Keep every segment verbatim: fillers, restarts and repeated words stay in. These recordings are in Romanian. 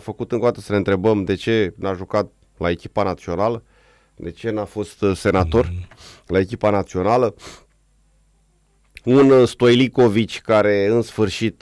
făcut încă o dată să ne întrebăm de ce n-a jucat la echipa națională, de ce n-a fost senator mm. la echipa națională. Un Stoiliković care în sfârșit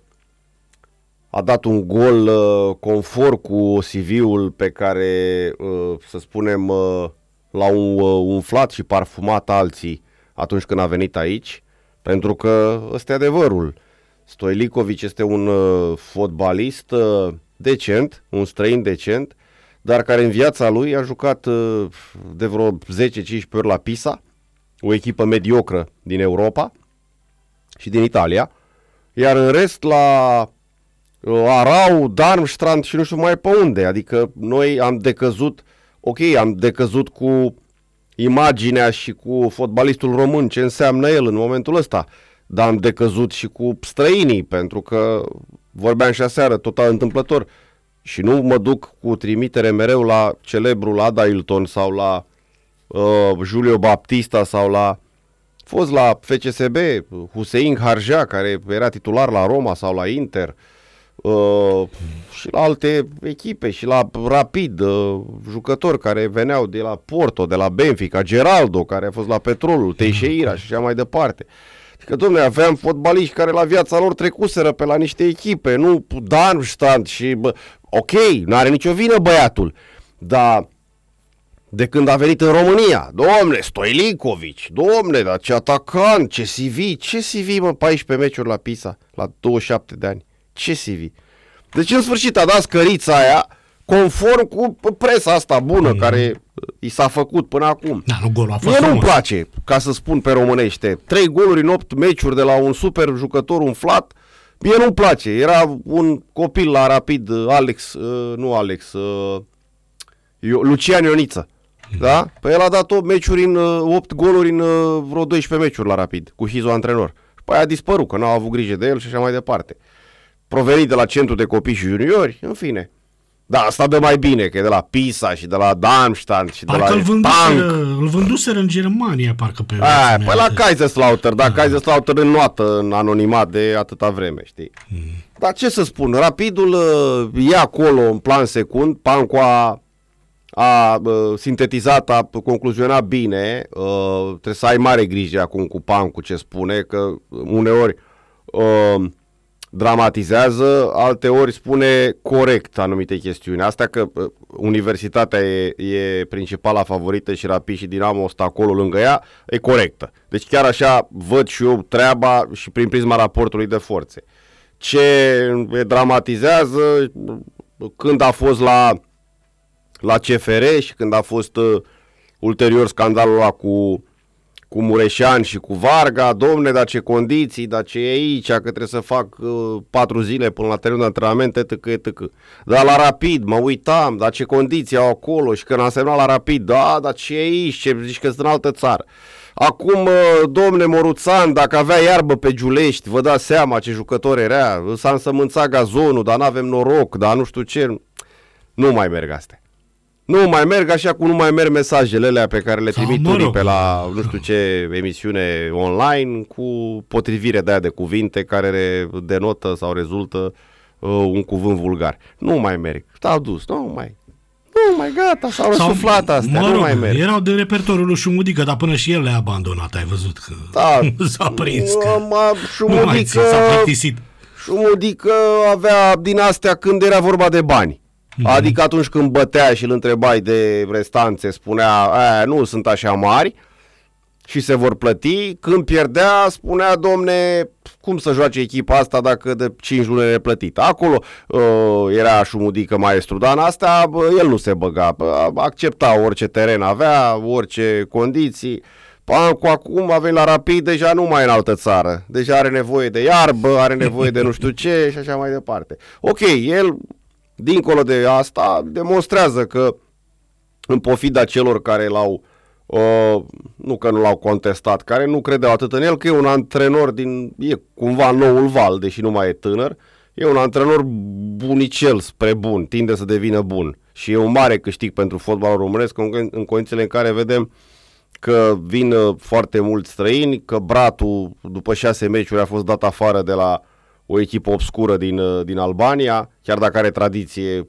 a dat un gol conform cu C V-ul pe care, să spunem, l-au umflat și parfumat alții atunci când a venit aici, pentru că ăsta e adevărul. Stoiliković este un fotbalist decent, un străin decent, dar care în viața lui a jucat de vreo zece cincisprezece ori la Pisa, o echipă mediocră din Europa și din Italia, iar în rest la Arau, Darmstadt și nu știu mai pe unde. Adică noi am decăzut, ok, am decăzut cu imaginea și cu fotbalistul român, ce înseamnă el în momentul ăsta, dar am decăzut și cu străinii, pentru că vorbeam și aseară, total întâmplător, și nu mă duc cu trimitere mereu la celebrul Ada Hilton sau la uh, Julio Baptista sau la fost la F C S B, Hussein Harja, care era titular la Roma sau la Inter, uh, și la alte echipe, și la Rapid, uh, jucători care veneau de la Porto, de la Benfica, Geraldo, care a fost la Petrolul, Teixeira și așa mai departe. Că, dom'le, aveam fotbaliști care la viața lor trecuseră pe la niște echipe, nu Darmstadt și... Bă, ok, n-are nicio vină băiatul, dar de când a venit în România, dom'le, Stoiliković, dom'le, dar ce atacant, ce C V, ce C V, mă, paisprezece meciuri la Pisa, la douăzeci și șapte de ani, ce C V. Deci, în sfârșit, a dat scărița aia, conform cu presa asta bună, mm. care i s-a făcut până acum. Da, nu, golul a fost Mie nu-mi place, ca să spun pe românește, trei goluri în opt meciuri de la un super jucător umflat, mie nu-mi place. Era un copil la Rapid, Alex, uh, nu Alex, uh, Lucian Ioniță. Mm. Da? Păi el a dat opt meciuri în uh, opt goluri în uh, vreo doisprezece meciuri la Rapid, cu Hizo antrenor. Și pe aia a dispărut, că n-au avut grijă de el și așa mai departe. Provenit de la centru de copii și juniori, în fine. Da, asta dă mai bine, că e de la Pisa și de la Darmstadt și parcă de la îl vânduseră, îl vânduseră în Germania, parcă pe... Aia, păi la Kaiserslautern, dar Kaiserslautern înnoată în anonimat de atâta vreme, știi? Mm. Dar ce să spun, Rapidul uh, e acolo în plan secund, Pancu a, a uh, sintetizat, a concluzionat bine, uh, trebuie să ai mare grijă acum cu Pancu ce spune, că uneori... Uh, dramatizează, alteori spune corect anumite chestiuni. Asta că uh, universitatea e, e principala favorită și Rapid și Dinamo stă acolo lângă ea, e corectă. Deci chiar așa văd și eu treaba și prin prisma raportului de forțe. Ce dramatizează, când a fost la, la C F R și când a fost uh, ulterior scandalul ăla cu cu Mureșan și cu Varga, domne, dar ce condiții, dar ce e aici, că trebuie să fac uh, patru zile până la terenul de antrenament, etc, et cetera. Dar la Rapid, mă uitam, dar ce condiții au acolo și când am semnat la Rapid, da, dar ce e aici, ce zici că sunt în altă țară. Acum, uh, domne Moruțan, dacă avea iarbă pe Giulești, vă dați seama ce jucător era, s-a însămânțat gazonul, dar n-avem noroc, dar nu știu ce, nu mai merg astea. Nu mai merg așa cum nu mai merg mesajele alea pe care le trimit unii pe la nu știu ce emisiune online cu potrivire de aia de cuvinte care denotă sau rezultă uh, un cuvânt vulgar. Nu mai merg. S-au dus. Nu mai. Nu mai gata. S-au răsuflat astea. Mă rog, nu mai merg. erau de repertoriul lui Șumudică, dar până și el le-a abandonat. Ai văzut că da, s-a prins. Că Șumudică, nu mai țin, s-a plictisit. Șumudică avea din astea când era vorba de bani. Adică atunci când bătea și îl întrebai de restanțe, spunea, nu sunt așa mari și se vor plăti. Când pierdea, spunea, domne, cum să joace echipa asta dacă de cinci luni neplătit. Acolo uh, era Șumudică maestru, dar în asta uh, el nu se băga, accepta orice teren avea, orice condiții. Pancu acum a venit la Rapid, deja nu mai e în altă țară, deja are nevoie de iarbă, are nevoie de nu știu ce și așa mai departe. Ok, el... Dincolo de asta, demonstrează că, în pofida celor care l-au, uh, nu că nu l-au contestat, care nu credeau atât în el, că e un antrenor din, e cumva noul val, deși nu mai e tânăr, e un antrenor bunicel spre bun, tinde să devină bun. Și e un mare câștig pentru fotbalul românesc în, în condițiile în care vedem că vin foarte mulți străini, că Bratu, după șase meciuri, a fost dat afară de la o echipă obscură din, din Albania, chiar dacă are tradiție